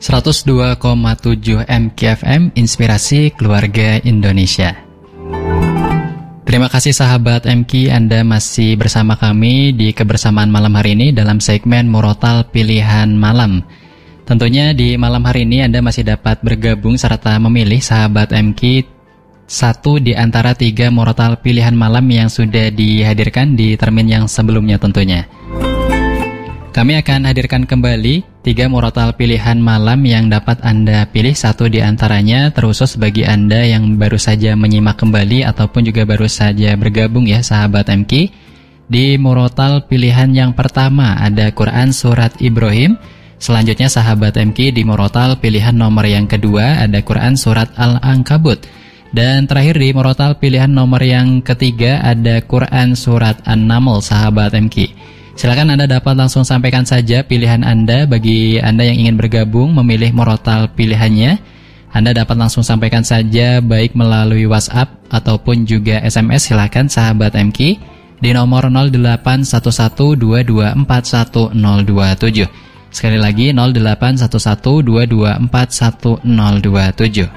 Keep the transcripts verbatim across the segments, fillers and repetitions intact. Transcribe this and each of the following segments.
seratus dua koma tujuh M K F M, Inspirasi Keluarga Indonesia. Terima kasih sahabat M K, Anda masih bersama kami di kebersamaan malam hari ini dalam segmen Murotal Pilihan Malam. Tentunya di malam hari ini Anda masih dapat bergabung serta memilih sahabat M K satu di antara tiga Murotal Pilihan Malam yang sudah dihadirkan di termin yang sebelumnya tentunya. Kami akan hadirkan kembali tiga murotal pilihan malam yang dapat Anda pilih satu di antaranya, terusus bagi Anda yang baru saja menyimak kembali ataupun juga baru saja bergabung ya sahabat M K. Di murotal pilihan yang pertama ada Quran Surat Ibrahim. Selanjutnya sahabat M K di murotal pilihan nomor yang kedua ada Quran Surat Al-Ankabut. Dan terakhir di murotal pilihan nomor yang ketiga ada Quran Surat An-Naml sahabat M K. Silakan Anda dapat langsung sampaikan saja pilihan Anda. Bagi Anda yang ingin bergabung memilih murotal pilihannya, Anda dapat langsung sampaikan saja baik melalui WhatsApp ataupun juga S M S. Silakan sahabat M K di nomor nol delapan satu satu dua dua empat satu nol dua tujuh. Sekali lagi nol delapan satu satu dua dua empat satu nol dua tujuh.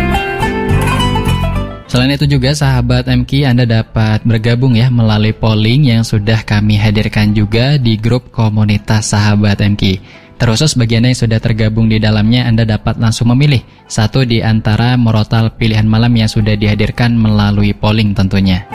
Selain itu juga sahabat M K, Anda dapat bergabung ya melalui polling yang sudah kami hadirkan juga di grup komunitas sahabat M K. Terkhusus bagi Anda yang sudah tergabung di dalamnya, Anda dapat langsung memilih satu di antara murotal pilihan malam yang sudah dihadirkan melalui polling tentunya.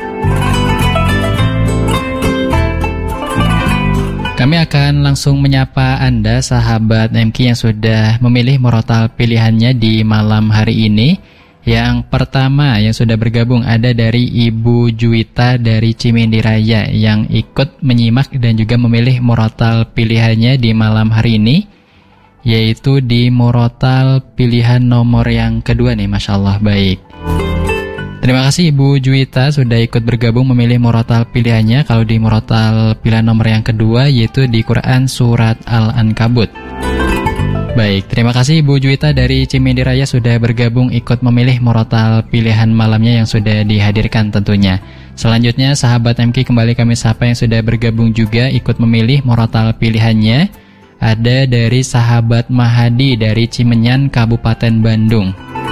Kami akan langsung menyapa Anda sahabat M K yang sudah memilih murotal pilihannya di malam hari ini. Yang pertama yang sudah bergabung ada dari Ibu Juwita dari Cimindi Raya yang ikut menyimak dan juga memilih murotal pilihannya di malam hari ini, yaitu di murotal pilihan nomor yang kedua nih, Masya Allah. Baik, terima kasih Ibu Juwita sudah ikut bergabung memilih murotal pilihannya. Kalau di murotal pilihan nomor yang kedua yaitu di Quran Surat Al-Ankabut. Baik, terima kasih Ibu Juwita dari Cimindi Raya sudah bergabung ikut memilih murotal pilihan malamnya yang sudah dihadirkan tentunya. Selanjutnya sahabat M K kembali kami sapa yang sudah bergabung juga ikut memilih murotal pilihannya. Ada dari sahabat Mahadi dari Cimenyan, Kabupaten Bandung.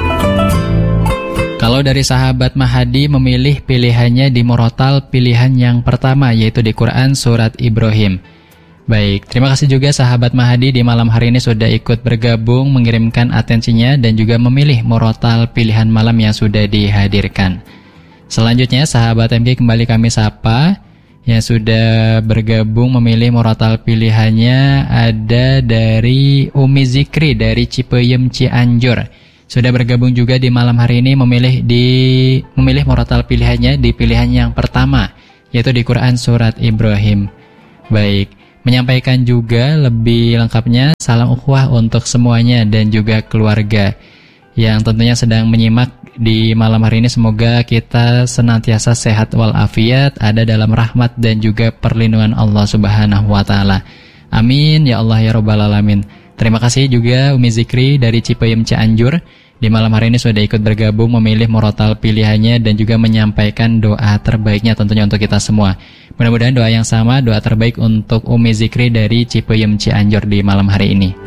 Kalau dari sahabat Mahadi memilih pilihannya di murotal pilihan yang pertama yaitu di Quran Surat Ibrahim. Baik, terima kasih juga sahabat Mahadi di malam hari ini sudah ikut bergabung, mengirimkan atensinya dan juga memilih murotal pilihan malam yang sudah dihadirkan. Selanjutnya sahabat M K kembali kami sapa yang sudah bergabung memilih murotal pilihannya ada dari Umi Zikri dari Cipeyem Cianjur. Sudah bergabung juga di malam hari ini memilih di memilih murotal pilihannya di pilihan yang pertama yaitu di Quran Surat Ibrahim. Baik, menyampaikan juga lebih lengkapnya salam ukhuwah untuk semuanya dan juga keluarga yang tentunya sedang menyimak di malam hari ini. Semoga kita senantiasa sehat walafiat, ada dalam rahmat dan juga perlindungan Allah Subhanahu wa taala. Amin ya Allah ya rabbal alamin. Terima kasih juga Umi Zikri dari Cipeyem Cianjur di malam hari ini sudah ikut bergabung memilih murotal pilihannya dan juga menyampaikan doa terbaiknya tentunya untuk kita semua. Mudah-mudahan doa yang sama, doa terbaik untuk Umi Zikri dari Cipeyem Cianjur di malam hari ini.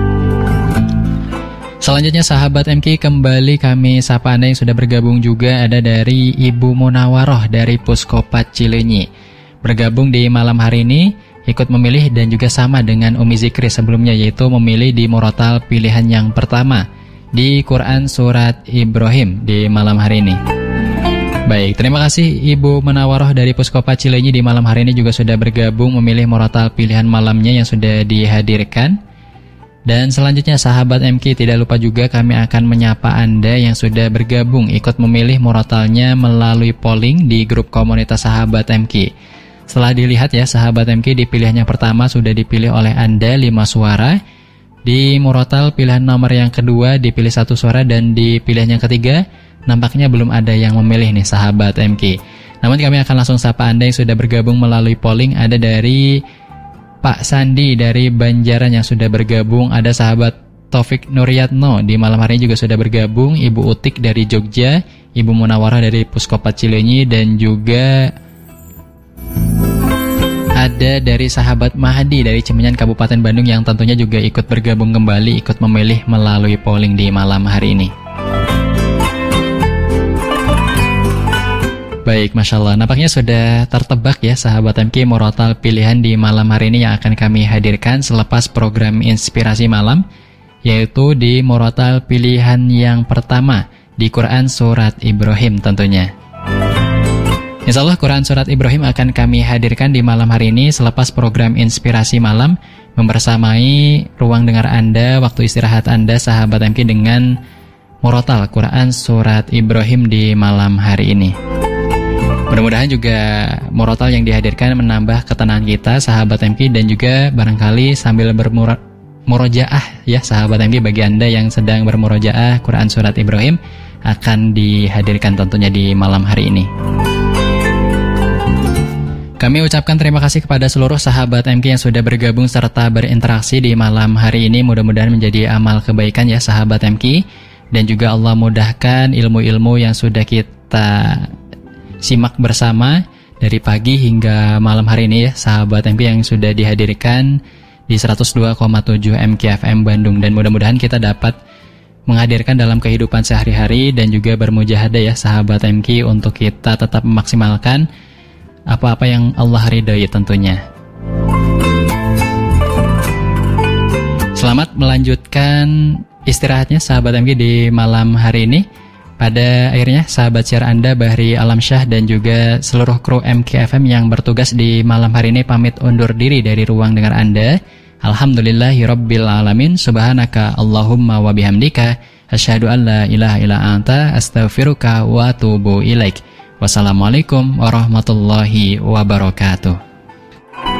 Selanjutnya sahabat M K kembali kami sapa Anda yang sudah bergabung juga ada dari Ibu Munawaroh dari Puskopat Cileunyi. Bergabung di malam hari ini ikut memilih dan juga sama dengan Umi Zikri sebelumnya yaitu memilih di murotal pilihan yang pertama di Quran Surat Ibrahim di malam hari ini. Baik, terima kasih Ibu Menawaroh dari Puskopat Cileunyi di malam hari ini juga sudah bergabung memilih murotal pilihan malamnya yang sudah dihadirkan. Dan selanjutnya sahabat M K tidak lupa juga kami akan menyapa Anda yang sudah bergabung ikut memilih murotalnya melalui polling di grup komunitas sahabat M K. Setelah dilihat ya sahabat M K di pilihan yang pertama sudah dipilih oleh Anda lima suara. Di murotal pilihan nomor yang kedua dipilih satu suara dan di pilihan yang ketiga nampaknya belum ada yang memilih nih sahabat M K. Namun kami akan langsung sapa Anda yang sudah bergabung melalui polling. Ada dari Pak Sandi dari Banjaran yang sudah bergabung. Ada sahabat Taufik Nuryatno di malam hari ini juga sudah bergabung. Ibu Utik dari Jogja, Ibu Munawarah dari Puskopat Cileunyi dan juga ada dari sahabat Mahdi dari Cimenyan Kabupaten Bandung yang tentunya juga ikut bergabung kembali, ikut memilih melalui polling di malam hari ini. Baik, Masya Allah, nampaknya sudah tertebak ya sahabat M K murotal pilihan di malam hari ini yang akan kami hadirkan selepas program Inspirasi Malam, yaitu di murotal pilihan yang pertama di Quran Surat Ibrahim tentunya. Insya Allah Quran Surat Ibrahim akan kami hadirkan di malam hari ini selepas program Inspirasi Malam, membersamai ruang dengar Anda, waktu istirahat Anda sahabat M K dengan murotal Quran Surat Ibrahim di malam hari ini. Mudah-mudahan juga murotal yang dihadirkan menambah ketenangan kita sahabat M K, dan juga barangkali sambil bermurojaah ya sahabat M K, bagi Anda yang sedang bermurojaah Quran Surat Ibrahim akan dihadirkan tentunya di malam hari ini. Kami ucapkan terima kasih kepada seluruh sahabat M K yang sudah bergabung serta berinteraksi di malam hari ini. Mudah-mudahan menjadi amal kebaikan ya sahabat M K, dan juga Allah mudahkan ilmu-ilmu yang sudah kita simak bersama dari pagi hingga malam hari ini ya sahabat M K yang sudah dihadirkan di seratus dua koma tujuh M K F M Bandung, dan mudah-mudahan kita dapat menghadirkan dalam kehidupan sehari-hari dan juga bermujahadah ya sahabat M K untuk kita tetap memaksimalkan apa-apa yang Allah ridhoi tentunya. Selamat melanjutkan istirahatnya sahabat M K di malam hari ini. Pada akhirnya sahabat siar Anda Bahri Alamsyah dan juga seluruh kru M K F M yang bertugas di malam hari ini pamit undur diri dari ruang dengar Anda. Alhamdulillahirabbil alamin. Subhanaka Allahumma wa bihamdika asyhadu an la ilaha illa anta astaghfiruka wa atubu ilaik. Wassalamualaikum warahmatullahi wabarakatuh.